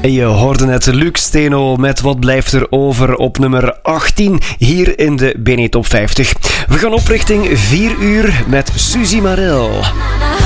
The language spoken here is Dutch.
En je hoorde net Luc Steno met Wat blijft er over op nummer 18 hier in de BNE Top 50. We gaan op richting 4 uur met Suzy Marel.